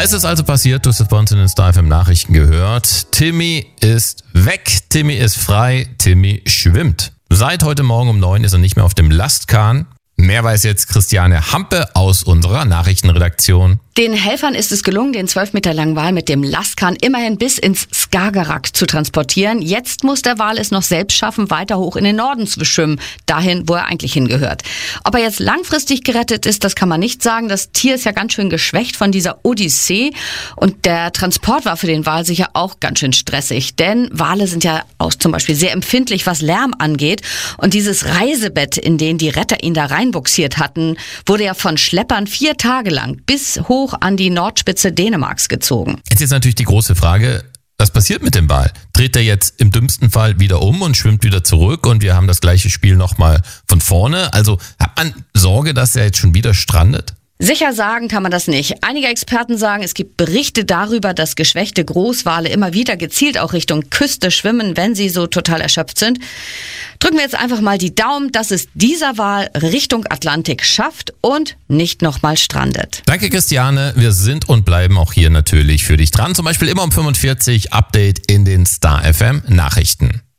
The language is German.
Es ist also passiert, du hast es bei uns in den Star FM Nachrichten gehört. Timmy ist weg, Timmy ist frei, Timmy schwimmt. Seit heute Morgen um 9 ist er nicht mehr auf dem Lastkahn. Mehr weiß jetzt Christiane Hampe aus unserer Nachrichtenredaktion. Den Helfern ist es gelungen, den 12 Meter langen Wal mit dem Lastkahn immerhin bis ins Skagerrak zu transportieren. Jetzt muss der Wal es noch selbst schaffen, weiter hoch in den Norden zu schwimmen, dahin, wo er eigentlich hingehört. Ob er jetzt langfristig gerettet ist, das kann man nicht sagen. Das Tier ist ja ganz schön geschwächt von dieser Odyssee und der Transport war für den Wal sicher auch ganz schön stressig, denn Wale sind ja auch zum Beispiel sehr empfindlich, was Lärm angeht, und dieses Reisebett, in den die Retter ihn da reinbuxiert hatten, wurde ja von Schleppern 4 Tage lang bis hoch an die Nordspitze Dänemarks gezogen. Jetzt ist natürlich die große Frage, was passiert mit dem Wal? Dreht er jetzt im dümmsten Fall wieder um und schwimmt wieder zurück und wir haben das gleiche Spiel nochmal von vorne? Also hat man Sorge, dass er jetzt schon wieder strandet? Sicher sagen kann man das nicht. Einige Experten sagen, es gibt Berichte darüber, dass geschwächte Großwale immer wieder gezielt auch Richtung Küste schwimmen, wenn sie so total erschöpft sind. Drücken wir jetzt einfach mal die Daumen, dass es dieser Wal Richtung Atlantik schafft und nicht nochmal strandet. Danke, Christiane. Wir sind und bleiben auch hier natürlich für dich dran. Zum Beispiel immer um 45 Update in den Star FM Nachrichten.